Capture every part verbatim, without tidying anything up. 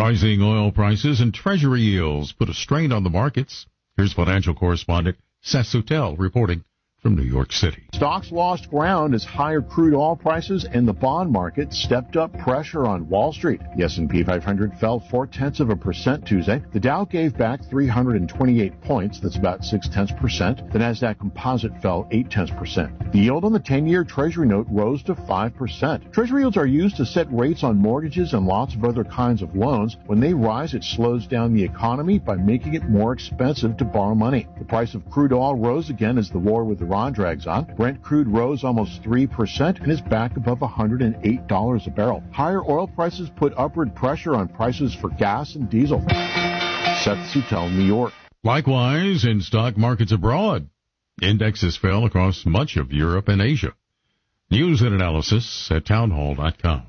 Rising oil prices and treasury yields put a strain on the markets. Here's financial correspondent Seth Soutel reporting from New York City. Stocks lost ground as higher crude oil prices and the bond market stepped up pressure on Wall Street. The S and P five hundred fell four-tenths of a percent Tuesday. The Dow gave back three hundred twenty-eight points. That's about six-tenths percent. The Nasdaq Composite fell eight-tenths percent. The yield on the ten-year Treasury note rose to five percent. Treasury yields are used to set rates on mortgages and lots of other kinds of loans. When they rise, it slows down the economy by making it more expensive to borrow money. The price of crude oil rose again as the war with Iran drags on. Brent crude rose almost three percent and is back above one hundred eight dollars a barrel. Higher oil prices put upward pressure on prices for gas and diesel. Seth Soutel, New York. Likewise, in stock markets abroad, indexes fell across much of Europe and Asia. News and analysis at townhall dot com.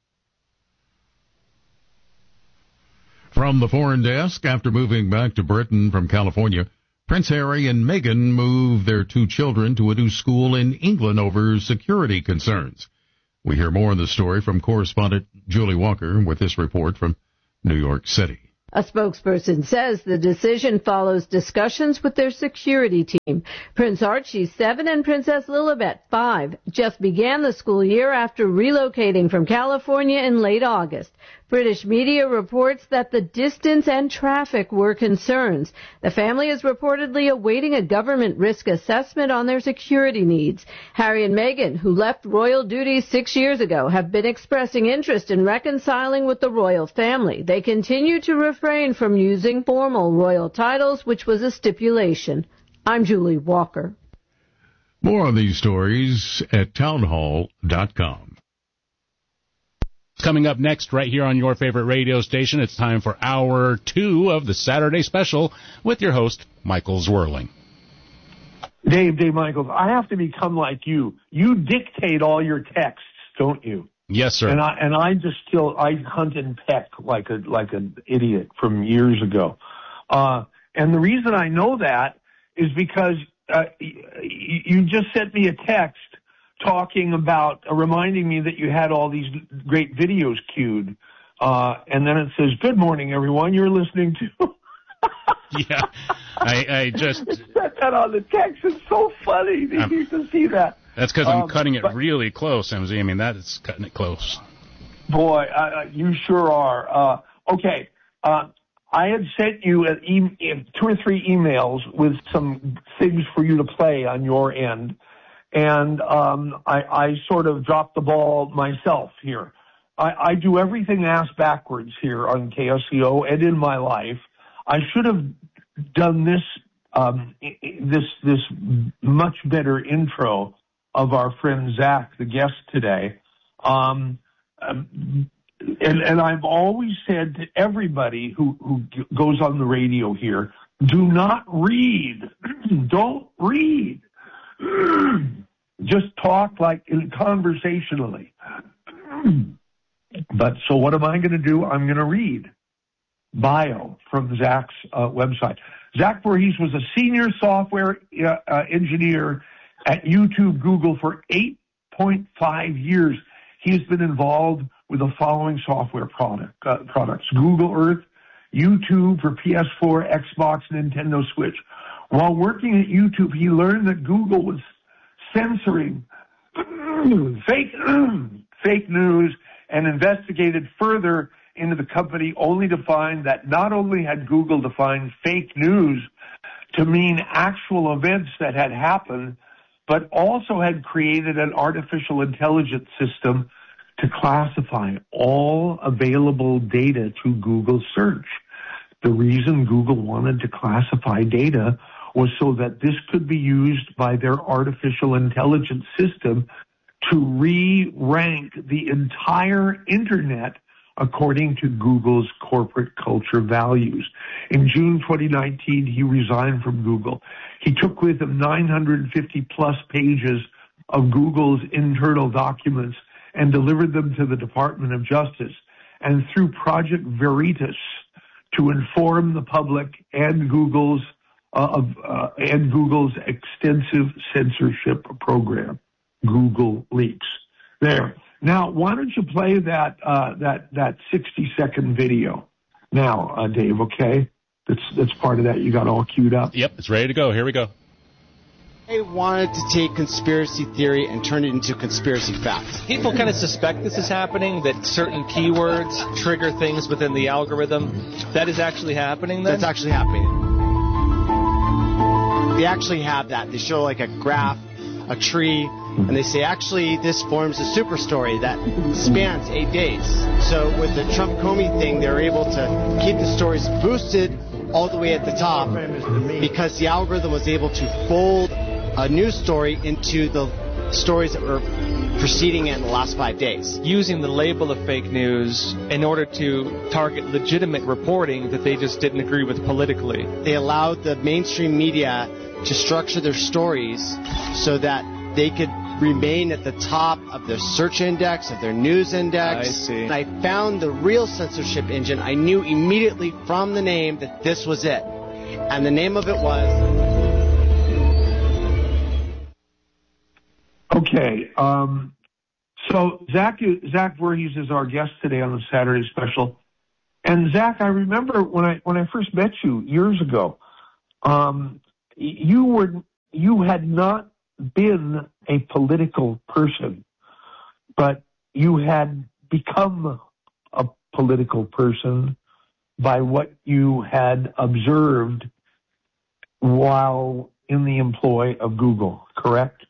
From the foreign desk, after moving back to Britain from California, Prince Harry and Meghan moved their two children to a new school in England over security concerns. We hear more on the story from correspondent Julie Walker with this report from New York City. A spokesperson says the decision follows discussions with their security team. Prince Archie, seven, and Princess Lilibet, five, just began the school year after relocating from California in late August. British media reports that the distance and traffic were concerns. The family is reportedly awaiting a government risk assessment on their security needs. Harry and Meghan, who left royal duties six years ago, have been expressing interest in reconciling with the royal family. They continue to refrain from using formal royal titles, which was a stipulation. I'm Julie Walker. More on these stories at townhall dot com. Coming up next right here on your favorite radio station, it's time for hour two of the Saturday Special with your host, Michael Zwirling. Dave, Dave Michaels, I have to become like you. You dictate all your texts, don't you? Yes, sir. And I and I just still I hunt and peck like a like an idiot from years ago. Uh, and the reason I know that is because uh, you just sent me a text talking about, uh, reminding me that you had all these great videos queued. Uh, and then it says, good morning, everyone. You're listening to... yeah, I, I just... It said that on the text. It's so funny that you can see that. That's because I'm um, cutting it but, really close, M Z. I mean, that is cutting it close. Boy, uh, you sure are. Uh, okay. Uh, I had sent you an e- two or three emails with some things for you to play on your end. And um, I, I sort of dropped the ball myself here. I, I do everything ass backwards here on K S C O and in my life. I should have done this um, this this much better intro of our friend Zach, the guest today. Um, and, and I've always said to everybody who, who goes on the radio here, do not read. Don't read. Just talk like conversationally. But so what am I going to do? I'm going to read bio from Zach's uh, website. Zach Voorhees was a senior software uh, uh, engineer at YouTube Google for eight point five years. He's been involved with the following software product uh, products: Google Earth, YouTube for P S four, Xbox, Nintendo Switch. While working at YouTube, he learned that Google was censoring fake fake news and investigated further into the company, only to find that not only had Google defined fake news to mean actual events that had happened, but also had created an artificial intelligence system to classify all available data to Google search. The reason Google wanted to classify data was so that this could be used by their artificial intelligence system to re-rank the entire internet according to Google's corporate culture values. In June twenty nineteen, he resigned from Google. He took with him nine hundred fifty plus pages of Google's internal documents and delivered them to the Department of Justice, and through Project Veritas to inform the public and Google's uh, of uh, and Google's extensive censorship program, Google Leaks. There. Now, why don't you play that uh, that that sixty second video? now, uh, Dave, okay? That's, that's part of that. You got all queued up? Yep, it's ready to go. Here we go. They wanted to take conspiracy theory and turn it into conspiracy facts. People kind of suspect this is happening, that certain keywords trigger things within the algorithm. That is actually happening then? That's actually happening. They actually have that. They show like a graph, a tree, and they say, actually, this forms a super story that spans eight days. So with the Trump-Comey thing, they're able to keep the stories boosted all the way at the top because the algorithm was able to fold a news story into the stories that were preceding it in the last five days. Using the label of fake news in order to target legitimate reporting that they just didn't agree with politically. They allowed the mainstream media to structure their stories so that they could remain at the top of their search index, of their news index. I see. And I found the real censorship engine. I knew immediately from the name that this was it. And the name of it was... Okay, um, so Zach, Zach Voorhees is our guest today on the Saturday special. And Zach, I remember when I, when I first met you years ago, um, you were, you had not been a political person, but you had become a political person by what you had observed while in the employ of Google, correct?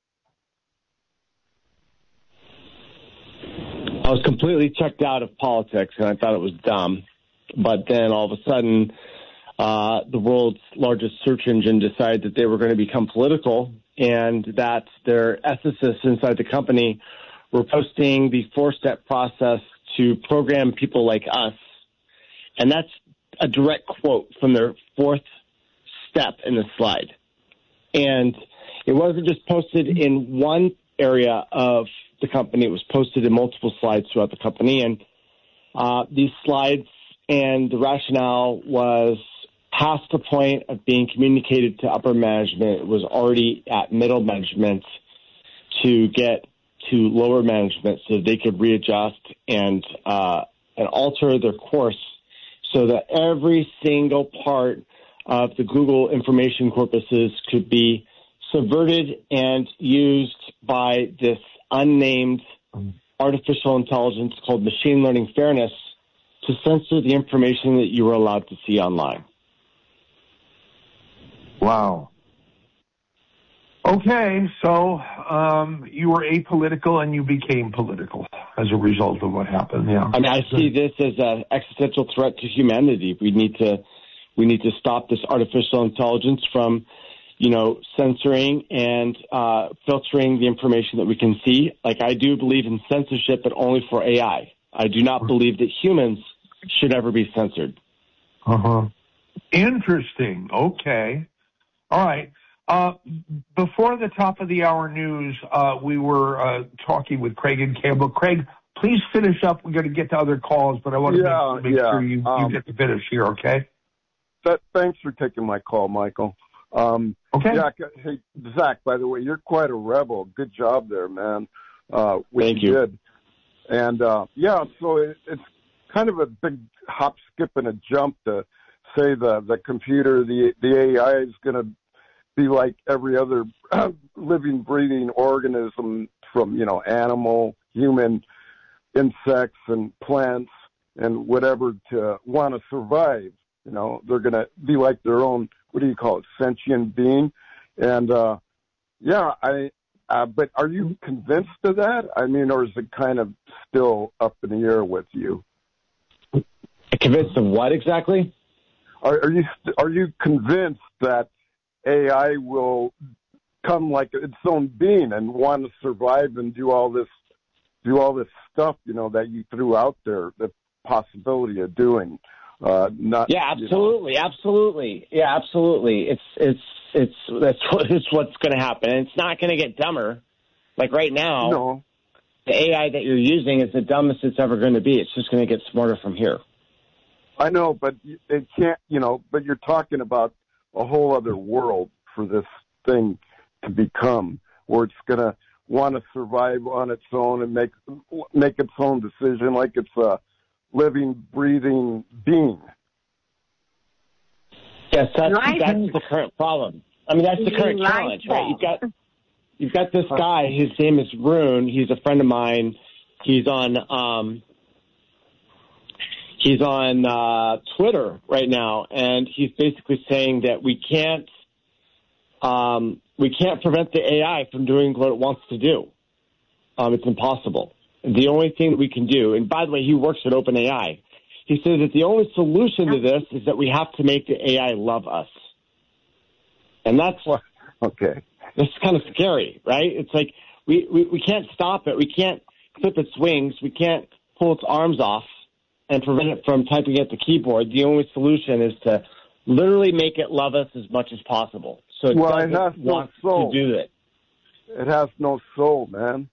I was completely checked out of politics, and I thought it was dumb. But then all of a sudden, uh, the world's largest search engine decided that they were going to become political, and that their ethicists inside the company were posting the four-step process to program people like us. And that's a direct quote from their fourth step in the slide. And it wasn't just posted in one area of the company. It was posted in multiple slides throughout the company. And uh, these slides and the rationale was past the point of being communicated to upper management. It was already at middle management to get to lower management so they could readjust and uh, and alter their course so that every single part of the Google information corpuses could be subverted and used by this unnamed artificial intelligence called machine learning fairness to censor the information that you were allowed to see online. Wow. Okay, so um, you were apolitical and you became political as a result of what happened. Yeah. I mean, I see this as an existential threat to humanity. We need to, we need to stop this artificial intelligence from, you know, censoring and uh, filtering the information that we can see. Like, I do believe in censorship, but only for A I. I do not believe that humans should ever be censored. Uh-huh. Interesting. Okay. All right. Uh, before the top of the hour news, uh, we were uh, talking with Craig and Campbell. Craig, please finish up. We're going to get to other calls, but I want to yeah, make, make yeah. sure you, um, you get to finish here, okay? That, thanks for taking my call, Michael. Um, okay. Zach, hey, Zach, by the way, you're quite a rebel. Good job there, man. Uh, Thank you. Did. And, uh, yeah, so it, it's kind of a big hop, skip, and a jump to say the, the computer, the, the A I is going to be like every other uh, living, breathing organism from, you know, animal, human, insects, and plants, and whatever to want to survive. You know, they're going to be like their own, what do you call it, sentient being. And, uh, yeah, I, uh, but are you convinced of that? I mean, or is it kind of still up in the air with you? Convinced of what exactly? Are, are you, are you convinced that A I will come like its own being and want to survive and do all this, do all this stuff, you know, that you threw out there, the possibility of doing? Uh, not, yeah, absolutely, you know. absolutely. Yeah, absolutely. It's, it's, it's, that's what, it's what's going to happen. And it's not going to get dumber. Like right now, no. The A I that you're using is the dumbest it's ever going to be. It's just going to get smarter from here. I know, but it can't, you know, but you're talking about a whole other world for this thing to become, where it's going to want to survive on its own and make, make its own decision like it's a, living, breathing being. Yes, that's, Life. that's the current problem. I mean, that's the current Life challenge, right? form. You've got you've got this guy. His name is Rune. He's a friend of mine. He's on um, he's on uh, Twitter right now, and he's basically saying that we can't um, we can't prevent the A I from doing what it wants to do. Um, it's impossible. The only thing that we can do, and by the way, he works at OpenAI. He says that the only solution to this is that we have to make the A I love us. And that's okay. That's kind of scary, right? It's like we, we, we can't stop it. We can't clip its wings. We can't pull its arms off and prevent it from typing at the keyboard. The only solution is to literally make it love us as much as possible. So it well, it doesn't has no want soul. to do it. It has no soul, man.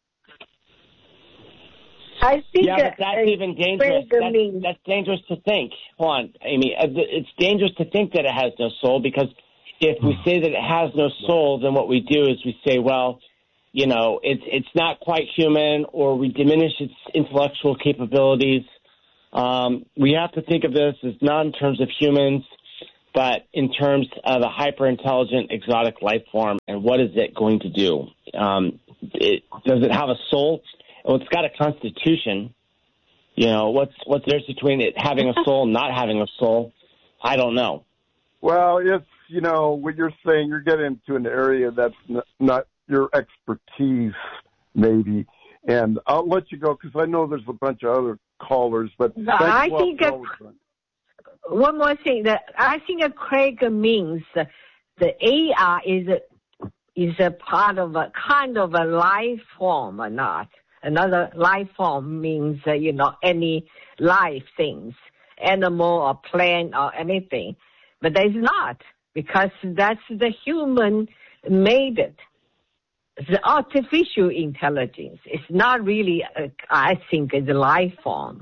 I think yeah, but that's uh, even dangerous. That's, that's dangerous to think. Hold on, Amy. It's dangerous to think that it has no soul, because if we say that it has no soul, then what we do is we say, well, you know, it's it's not quite human, or we diminish its intellectual capabilities. Um, we have to think of this as not in terms of humans, but in terms of a hyper-intelligent exotic life form, and what is it going to do? Um, it, does it have a soul? Well, it's got a constitution. You know, what's what's the difference between it having a soul and not having a soul? I don't know. Well, it's, you know, what you're saying, you're getting into an area that's n- not your expertise, maybe. And I'll let you go, because I know there's a bunch of other callers. But I think uh, one more thing, that I think uh, Craig means uh, the A I is a, is a part of a kind of a life form or not. Another life form means, uh, you know, any live things, animal or plant or anything. But it's not, because that's the human made it. The artificial intelligence. It's not really, a, I think, it's a life form.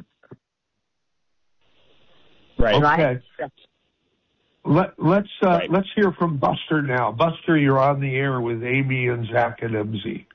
Right. Okay. Right? Let, let's uh, Right. let's hear from Buster now. Buster, you're on the air with Amy and Zach and M Z.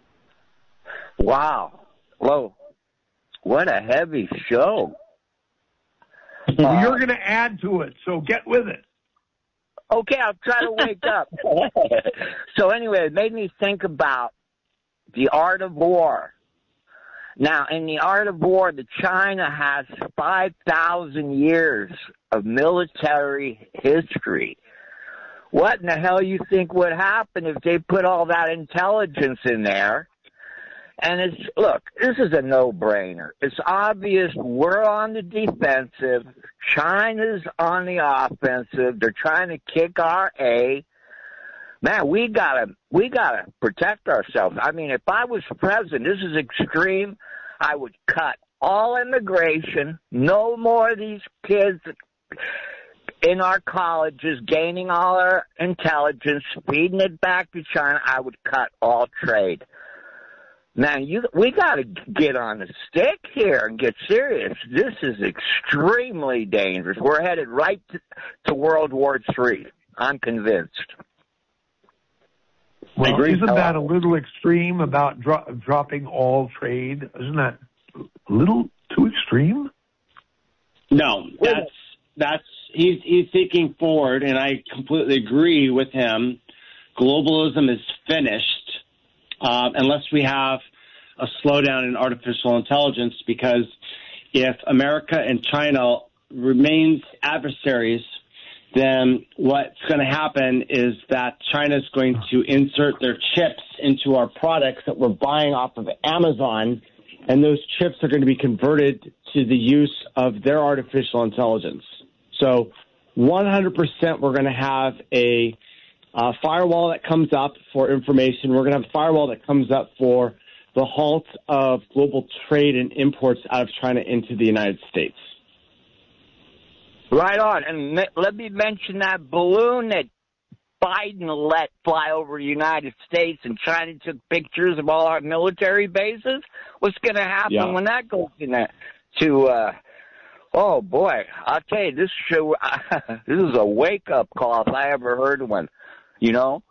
Wow. Whoa. What a heavy show. Well, Uh, you're going to add to it, so get with it. Okay, I'll try to wake up. So anyway, it made me think about the art of war. Now, in the art of war, the China has five thousand years of military history. What in the hell you think would happen if they put all that intelligence in there? And it's, look, this is a no-brainer. It's obvious we're on the defensive. China's on the offensive. They're trying to kick our A. Man, we gotta, we gotta protect ourselves. I mean, if I was president, this is extreme, I would cut all immigration. No more of these kids in our colleges gaining all our intelligence, feeding it back to China. I would cut all trade. Man, you, we got to get on the stick here and get serious. This is extremely dangerous. We're headed right to, to World War Three. I'm convinced. Well, Agree. isn't that a little extreme about dro- dropping all trade? Isn't that a little too extreme? No, that's that's he's he's thinking forward, and I completely agree with him. Globalism is finished. Uh, unless we have a slowdown in artificial intelligence, because if America and China remains adversaries, then what's going to happen is that China is going to insert their chips into our products that we're buying off of Amazon, and those chips are going to be converted to the use of their artificial intelligence. So one hundred percent we're going to have a Uh, firewall that comes up for information. We're going to have a firewall that comes up for the halt of global trade and imports out of China into the United States. Right on. And me- let me mention that balloon that Biden let fly over the United States and China took pictures of all our military bases. What's going to happen Yeah. when that goes in that, to, uh, oh boy, I'll tell you, this show, this is a wake-up call if I ever heard one. You know?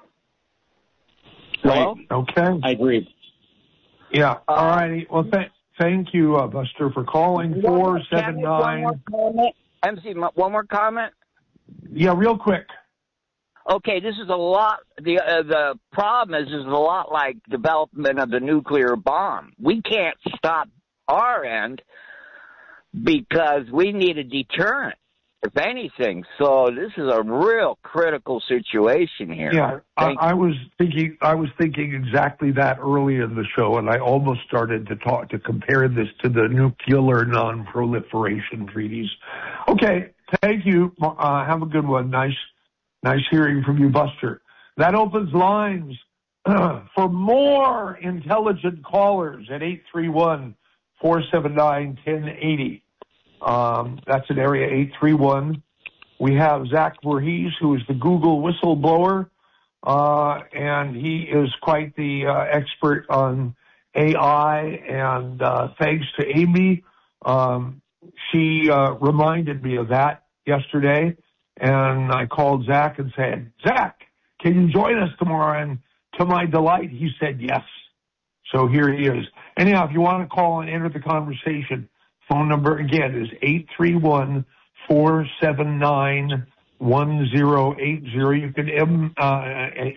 Right. Hello? Okay. I agree. Yeah. All righty. Well, th- Thank you, uh, Buster, for calling. four seven nine. One more comment. M C, one more comment. Yeah, real quick. Okay, this is a lot. The uh, the problem is, is a lot like development of the nuclear bomb. We can't stop our end because we need a deterrent, if anything. So this is a real critical situation here. Yeah, I, I was thinking. I was thinking exactly that early in the show, and I almost started to talk to compare this to the nuclear non-proliferation treaties. Okay, thank you. Uh, have a good one. Nice. Nice hearing from you, Buster. That opens lines for more intelligent callers at eight three one, four seven nine, one zero eight zero. Um, that's an area eight three one. We have Zach Voorhees, who is the Google whistleblower, uh, and he is quite the uh, expert on A I. And uh, thanks to Amy, um, she uh, reminded me of that yesterday. And I called Zach and said, Zach, can you join us tomorrow? And to my delight, he said yes. So here he is. Anyhow, if you want to call and enter the conversation, phone number again is eight three one, four seven nine, one zero eight zero. You can uh,